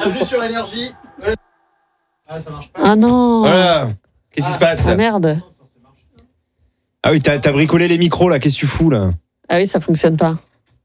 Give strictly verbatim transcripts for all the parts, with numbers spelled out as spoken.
Bienvenue sur Énergie. Ah, ça marche pas. Ah non. Voilà. Qu'est-ce qui se passe? Ah merde. Ah oui, t'as, t'as bricolé les micros là, qu'est-ce que tu fous là? Ah oui, ça fonctionne pas.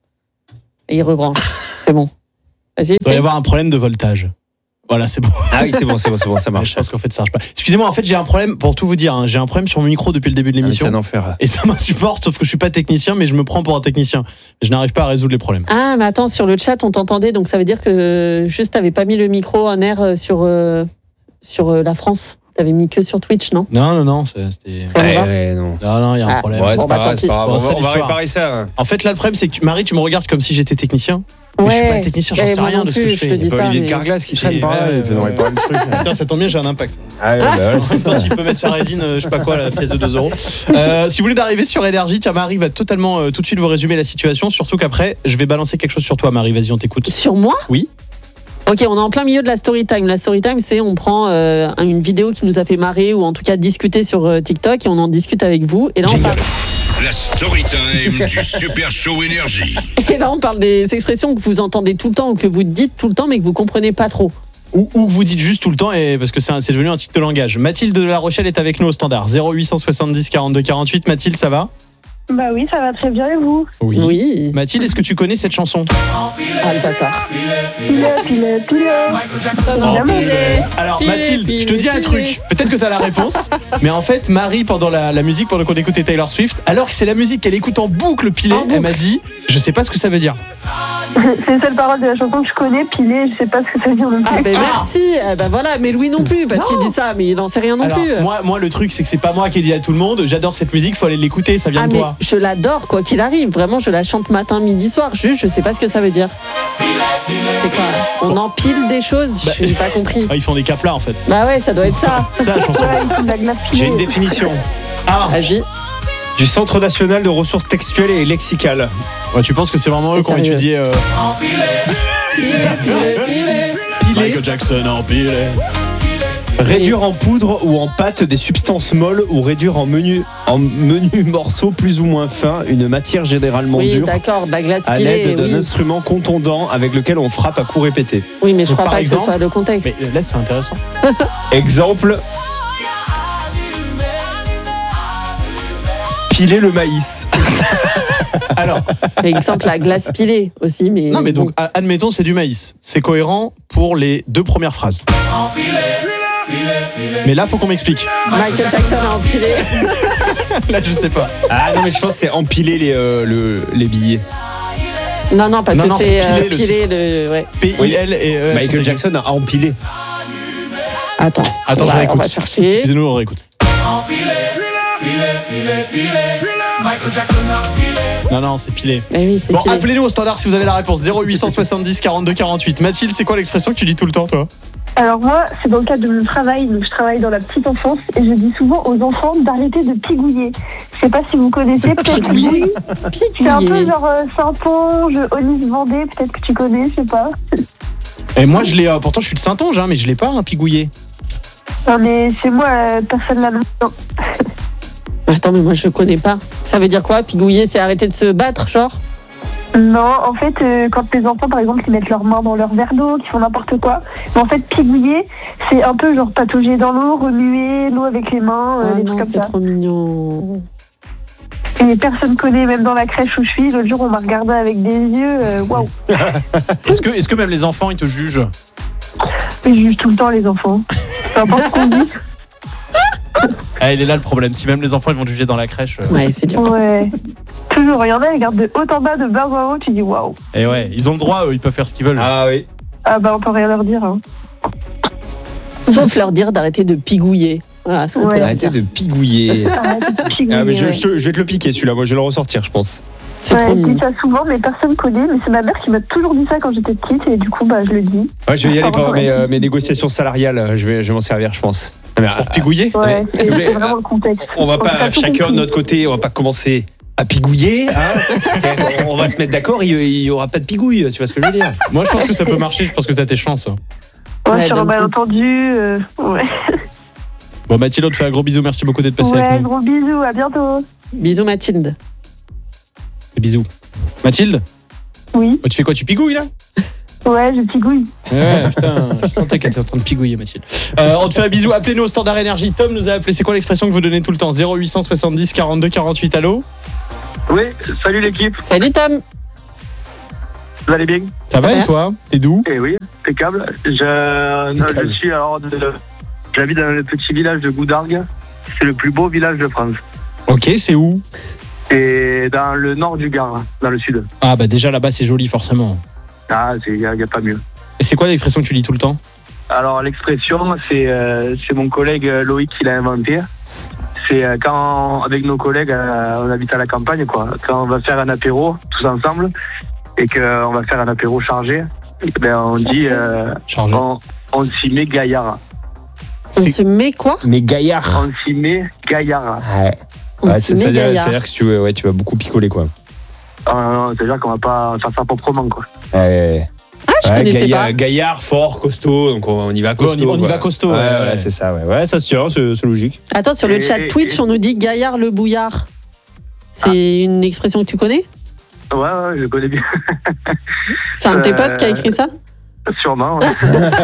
Et il rebranche. C'est bon. Vas-y, Il doit y avoir un problème de voltage. Voilà, c'est bon. Ah oui, c'est bon, c'est bon, c'est bon, ça marche. Je pense qu'en fait, ça marche pas. Excusez-moi, en fait, j'ai un problème, pour tout vous dire, hein, j'ai un problème sur mon micro depuis le début de l'émission. Ah, c'est un enfer. Et ça m'insupporte, sauf que je suis pas technicien, mais je me prends pour un technicien. Je n'arrive pas à résoudre les problèmes. Ah, mais attends, sur le chat, on t'entendait, donc ça veut dire que juste t'avais pas mis le micro en air sur, euh, sur euh, la France. T'avais mis que sur Twitch, non? Non, non, non, c'est- c'était. Ça Ouais, va ouais, non. Non, non, il y a un Ah. problème. Ouais, c'est Bon, pas bah, grave, tant c'est pas grave. pis. On Bon, va, c'est on va l'histoire. réparer ça. En fait, là, le problème, c'est que Marie, tu me regardes comme si j'étais technicien. Mais je suis pas technicien, j'en Ouais, sais moi rien non de ce que plus, je fais. je te dis Il y a ça, pas Olivier mais- de Carglass qui J'ai- traîne par là, ouais, il peut nous ouais. réparer le truc. Putain, ça tombe bien, j'ai un impact. Ah ouais, bah ouais, En c'est même temps, ça. s'il peut mettre sa résine, euh, je sais pas quoi, la pièce de deux euros. Euh, si vous voulez d'arriver sur Énergie, tiens, Marie va totalement euh, tout de suite vous résumer la situation. Surtout qu'après, je vais balancer quelque chose sur toi, Marie. Vas-y, on t'écoute. Sur moi? Oui. Ok, on est en plein milieu de la story time. La story time, c'est on prend euh, une vidéo qui nous a fait marrer ou en tout cas discuter sur euh, TikTok et on en discute avec vous. Et là, on parle, La story time du Super Show Énergie. et là, on parle des expressions que vous entendez tout le temps ou que vous dites tout le temps mais que vous comprenez pas trop. Ou, ou que vous dites juste tout le temps, et, parce que c'est, un- c'est devenu un titre de langage. Mathilde de La Rochelle est avec nous au standard. zéro huit cent soixante-dix quarante-deux quarante-huit. Mathilde, ça va? Bah oui, ça va très bien et vous? Oui. Mathilde, est-ce que tu connais cette chanson? Ah, le bâtard. Pile, pile, pile. Évidemment. Alors Pilé, Mathilde, pilé, je te dis un pilé. truc. Peut-être que t'as la réponse, mais en fait, Marie, pendant la, la musique, pendant qu'on écoutait Taylor Swift, alors que c'est la musique qu'elle écoute en boucle pilée, En boucle. elle m'a dit, je sais pas ce que ça veut dire. C'est les seules paroles de la chanson que je connais, pilé, je sais pas ce que ça veut dire non plus. Ah, ben merci. Eh ben voilà, mais Louis non plus, parce qu'il dit ça, mais il n'en sait rien non Alors, plus. moi, moi, le truc, c'est que c'est pas moi qui ai dit à tout le monde, j'adore cette musique, faut aller l'écouter, ça vient Ah, de mais toi. je l'adore, quoi qu'il arrive. Vraiment, je la chante matin, midi, soir. Juste, je sais pas ce que ça veut dire. C'est quoi? On empile des choses? Bah, Je n'ai pas compris. Ah, ils font des caplas en fait. Bah ouais, ça doit être ça. C'est ça la chanson. Ouais, c'est de la glace pilée. J'ai une définition. Ah, Agis. Du Centre national de ressources textuelles et lexicales. ouais, tu penses que c'est vraiment eux C'est qui ont sérieux. étudié euh, Michael Jackson empilé. Réduire en poudre ou en pâte des substances molles ou réduire en menu, en menus morceaux plus ou moins fins une matière généralement Oui, dure d'accord, de la glace à pilée, l'aide d'un oui. instrument contondant avec lequel on frappe à coups répétés. Oui, mais je Donc, crois par pas que exemple- ce soit le contexte. Mais là, c'est intéressant. Exemple. Piler le maïs. Alors, Par exemple, la glace pilée aussi, mais. non, mais donc, bon. a- admettons, c'est du maïs. C'est cohérent pour les deux premières phrases. Mais là, faut qu'on m'explique. Michael Jackson a empilé. Là, je sais pas. Ah non mais je pense que c'est empiler les, euh, le- les billets. Non, non, parce Non, que non, c'est c'est euh, pilé, le pilé titre. le. Ouais. P I L et E. Michael Jackson a empilé. Attends. Attends, on je va, réécoute. on va chercher. Excusez-nous, on réécoute. Non, non, c'est pilé. Mais oui, c'est Bon, pilé. appelez-nous au standard si vous avez la réponse. zéro huit cent soixante-dix quarante-deux quarante-huit. Mathilde, c'est quoi l'expression que tu dis tout le temps, toi? Alors moi, c'est dans le cadre de mon travail, donc je travaille dans la petite enfance et je dis souvent aux enfants d'arrêter de pigouiller. Je sais pas si vous connaissez, peut-être que oui. C'est un peu Pigouiller. genre euh, Saint-Onge, Onis Vendée, peut-être que tu connais, je sais pas. Et moi, je l'ai. euh, pourtant, je suis de Saint-Onge, hein, mais je l'ai pas, un pigouillé. Non mais chez moi, euh, personne l'a non. Attends, mais moi je connais pas. Ça veut dire quoi? Pigouiller, c'est arrêter de se battre, genre? Non, en fait, euh, quand les enfants, par exemple, ils mettent leurs mains dans leur verre d'eau, qu'ils font n'importe quoi, mais en fait, pigouiller, c'est un peu genre patauger dans l'eau, remuer l'eau avec les mains, euh, Ah des non, trucs c'est comme ça. trop mignon. Et personne connaît, même dans la crèche où je suis. L'autre jour, on m'a regardé avec des yeux, euh, waouh. Est-ce que, est-ce que même les enfants, ils te jugent? Ils jugent tout le temps, les enfants. Peu importe ce qu'on dit. Ah, il est là le problème. Si même les enfants, ils vont te juger dans la crèche. euh, Ouais, c'est dur. Ouais. Toujours, il y en a, ils regardent de haut en bas, de bas en haut, tu dis waouh. Et ouais, ils ont le droit, eux, ils peuvent faire ce qu'ils veulent. Ah oui. Ah bah, on peut rien leur dire. Hein. Sauf leur dire d'arrêter de pigouiller. Voilà, ce qu'on Ouais. peut leur Arrêtez dire. de pigouiller. Arrête de pigouiller, Ah, mais je, ouais. je te- je vais te le piquer celui-là, moi je vais le ressortir je pense. C'est Ouais, trop je dis mignon. ça souvent, mais personne connaît. Mais c'est ma mère qui m'a toujours dit ça quand j'étais petite, et du coup, bah, je le dis. Ouais, je vais y aller Pardon, pour mes, ouais. euh, mes négociations salariales, je vais, je vais m'en servir je pense. Ah, mais, Pour ah, pigouiller? Ouais, Mais- c'est mais- c'est vraiment le contexte. on va On pas a tout chacun de compris. notre côté, on va pas commencer à pigouiller. Hein. on va se mettre d'accord, il, il y aura pas de pigouille, tu vois ce que je veux dire. Moi, je pense que ça peut marcher. Je pense que t'as tes chances. Ouais, Ouais, sur un donne tout. malentendu. Euh, ouais, Bon, Mathilde, on te fait un gros bisou. Merci beaucoup d'être passé ouais avec nous. gros bisous, à bientôt. Bisous, Mathilde. Et bisous. Mathilde, Oui. tu fais quoi? Tu pigouilles là? Ouais, je pigouille. Ouais, putain, je sentais qu'elle était en train de pigouiller, Mathilde. Euh, on te fait un bisou. Appelez-nous au standard énergie. Tom nous a appelé. C'est quoi l'expression que vous donnez tout le temps? zéro huit soixante-dix quarante-deux quarante-huit. Allô? Oui, salut l'équipe, Salut Tom. vous allez bien? Ça, Ça va va et toi? T'es d'où? Eh oui, impeccable. Je, non, je suis alors de, j'habite dans le petit village de Goudargues. C'est le plus beau village de France. Ok, c'est où? Et dans le nord du Gard, dans le sud. Ah bah déjà là-bas c'est joli forcément. Ah, il n'y a, y a pas mieux. Et c'est quoi l'expression que tu dis tout le temps? Alors l'expression, c'est euh, c'est mon collègue Loïc qui l'a inventé. C'est euh, quand, avec nos collègues, euh, on habite à la campagne, quoi. Quand on va faire un apéro, tous ensemble, et qu'on va faire un apéro chargé, ben on dit, euh, Chargé. on, on s'y met gaillard. On C'est- se met quoi? Mais gaillard. On s'y met gaillard. Ouais. On Ouais, se c'est- met c'est-à-dire gaillard. c'est-à-dire que tu, ouais, tu vas beaucoup picoler, quoi. Ah, non, non, c'est-à-dire qu'on va pas faire ça proprement, quoi. Ouais. Ah, je Ouais, connaissais gaillard, pas. gaillard, fort, costaud, donc on, on y va Ouais, on y- costaud. on y quoi. va costaud, Ouais, ouais, ouais, ouais. c'est ça, ouais. Ouais, ça se tient, c'est c'est logique. Attends, sur le Et- chat Twitch, et- on nous dit Gaillard le bouillard. C'est une expression que tu connais? Ouais, ouais, je connais bien. C'est un de tes Euh, potes qui a écrit ça? Sûrement, ouais.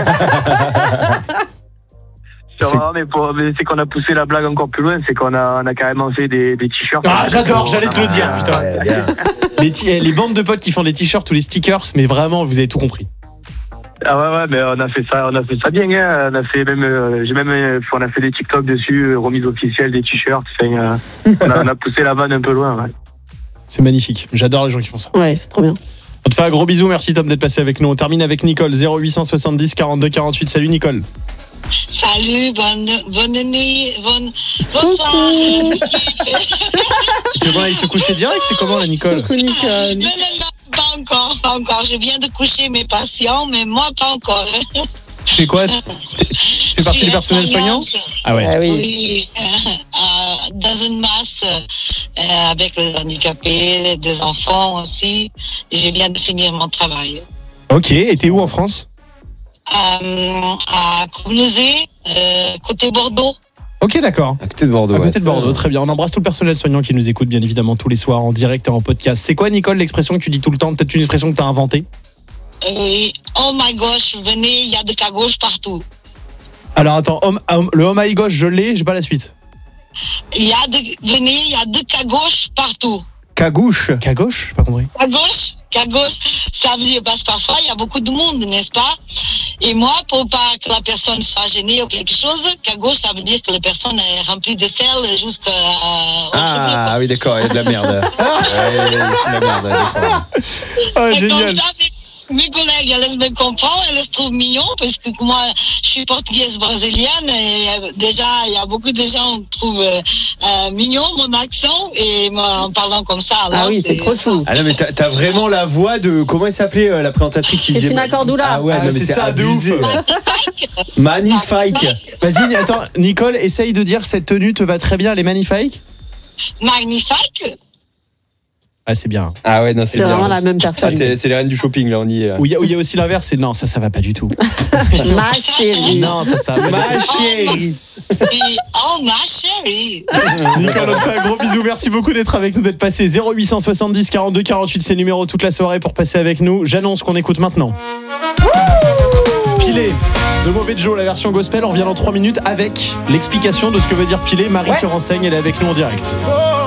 Sûrement, mais, pour- mais c'est qu'on a poussé la blague encore plus loin, c'est qu'on a, on a carrément fait des, des t-shirts. Ah j'adore, j'allais te le dire, Ah, putain. ouais, bien. Les, ti- eh, les bandes de potes qui font des t-shirts ou les stickers, mais vraiment vous avez tout compris. Ah ouais, ouais, mais on a fait ça, on a fait ça bien, hein. On a fait même, euh, j'ai même, euh, on a fait des TikTok dessus, euh, remise officielle des t-shirts. Enfin, euh, on, a, on a poussé la vanne un peu loin. Ouais. C'est magnifique, j'adore les gens qui font ça. Ouais, c'est trop bien. On te fait un gros bisou, merci Tom d'être passé avec nous. On termine avec Nicole, zéro huit soixante-dix quarante-deux quarante-huit. Salut Nicole. Salut, bonne, bonne nuit, bonne, bonsoir. Tu veux aller se coucher direct, c'est comment la Nicole? Coucou Nicole. Non, non, non, pas encore, pas encore. Je viens de coucher mes patients, mais moi, pas encore. Tu fais quoi? Tu fais partie du personnel soignant? Ah ouais. Ah oui. Oui, euh, euh, dans une masse euh, avec les handicapés, des enfants aussi. Je viens de finir mon travail. Ok, et t'es où en France? Euh, à Courneuzé, euh, côté Bordeaux. Ok, d'accord. À côté de Bordeaux. À côté ouais. de Bordeaux, très bien. On embrasse tout le personnel soignant qui nous écoute bien évidemment tous les soirs en direct et en podcast. C'est quoi Nicole l'expression que tu dis tout le temps? Peut-être une expression que t'as inventée? Oui, oh my gosh, venez, il y a des cagouches partout. Alors attends, homme- homme- le oh my gosh, je l'ai, j'ai pas la suite. Il y a de, venez, il y a deux cagouches partout. Cagouche. Cagoche? J'ai pas compris. Cagouche, cagouche, ça veut dire parce que parfois il y a beaucoup de monde, n'est-ce pas? Et moi, pour pas que la personne soit gênée ou quelque chose, cagouche, ça veut dire que la personne est remplie de sel jusqu'à Ah oui, d'accord, il y a de la merde. Ouais, c'est de la merde, d'accord. Ah, Et comme génial. ça, mes, mes collègues, elles me comprennent, elles se trouvent mignon parce que moi, je suis portugaise brésilienne et euh, déjà, il y a beaucoup de gens qui trouvent euh, euh, mignon mon accent et moi, en parlant comme ça. Ah alors, oui, c'est trop chou. Ah non, mais t'as t'as vraiment la voix de. Comment elle s'appelait euh, la présentatrice qui disait. Christina Cordula. Ah ouais, Ah, non, mais c'est c'est ça, de abusé. ouf. Magnifique. Vas-y, attends, Nicole, essaye de dire cette tenue te va très bien, elle est magnifique. Magnifique. Ah, c'est bien. Ah ouais, non, c'est C'est bien. vraiment la même Ah, personne. c'est c'est les reines du shopping, là, on y est. Là. Ou il y, a- ou il y a aussi l'inverse, c'est non, ça, ça va pas du tout. Ma chérie. Non, ça, ça va pas du Ma chérie. Et, oh, ma chérie. tout. Nicole, on te fait un gros bisou. Merci beaucoup d'être avec nous, d'être passé. zéro huit soixante-dix quarante-deux quarante-huit, c'est le numéro toute la soirée pour passer avec nous. J'annonce qu'on écoute maintenant. Piler de Mauvais Joe, la version gospel. On revient dans trois minutes avec l'explication de ce que veut dire piler. Marie se renseigne, elle est avec nous en direct.